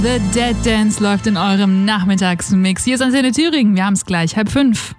The Dead Dance läuft in eurem Nachmittagsmix. Hier ist Antenne Thüringen, wir haben es gleich, 4:30.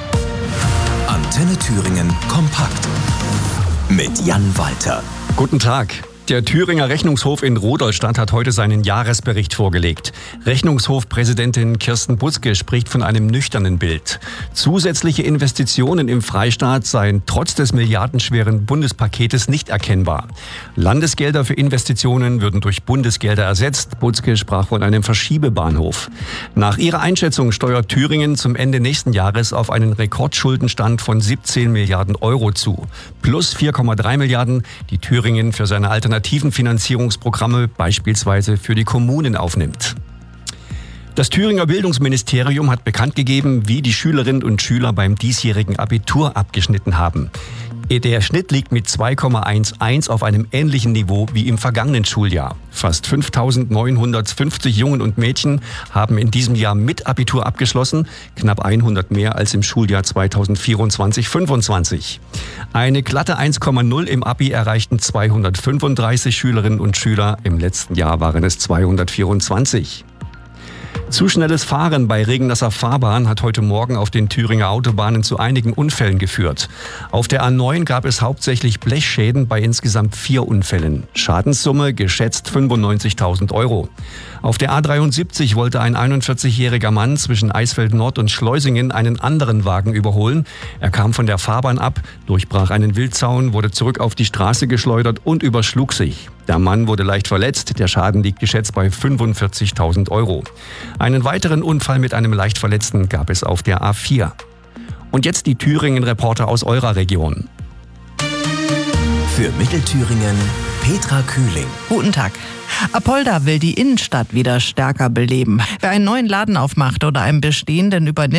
Antenne Thüringen kompakt mit Jan Walter. Guten Tag. Der Thüringer Rechnungshof in Rudolstadt hat heute seinen Jahresbericht vorgelegt. Rechnungshofpräsidentin Kirsten Butzke spricht von einem nüchternen Bild. Zusätzliche Investitionen im Freistaat seien trotz des milliardenschweren Bundespaketes nicht erkennbar. Landesgelder für Investitionen würden durch Bundesgelder ersetzt. Butzke sprach von einem Verschiebebahnhof. Nach ihrer Einschätzung steuert Thüringen zum Ende nächsten Jahres auf einen Rekordschuldenstand von 17 Milliarden Euro zu. Plus 4,3 Milliarden, die Thüringen für seine alternativen Finanzierungsprogramme beispielsweise für die Kommunen aufnimmt. Das Thüringer Bildungsministerium hat bekannt gegeben, wie die Schülerinnen und Schüler beim diesjährigen Abitur abgeschnitten haben. Der Schnitt liegt mit 2,11 auf einem ähnlichen Niveau wie im vergangenen Schuljahr. Fast 5.950 Jungen und Mädchen haben in diesem Jahr mit Abitur abgeschlossen, knapp 100 mehr als im Schuljahr 2024/25. Eine glatte 1,0 im Abi erreichten 235 Schülerinnen und Schüler, im letzten Jahr waren es 224. Zu schnelles Fahren bei regennasser Fahrbahn hat heute Morgen auf den Thüringer Autobahnen zu einigen Unfällen geführt. Auf der A9 gab es hauptsächlich Blechschäden bei insgesamt 4 Unfällen. Schadenssumme geschätzt 95.000 Euro. Auf der A73 wollte ein 41-jähriger Mann zwischen Eisfeld Nord und Schleusingen einen anderen Wagen überholen. Er kam von der Fahrbahn ab, durchbrach einen Wildzaun, wurde zurück auf die Straße geschleudert und überschlug sich. Der Mann wurde leicht verletzt, der Schaden liegt geschätzt bei 45.000 Euro. Einen weiteren Unfall mit einem leicht Verletzten gab es auf der A4. Und jetzt die Thüringen-Reporter aus eurer Region. Für Mittelthüringen Petra Kühling. Guten Tag. Apolda will die Innenstadt wieder stärker beleben. Wer einen neuen Laden aufmacht oder einen bestehenden übernimmt,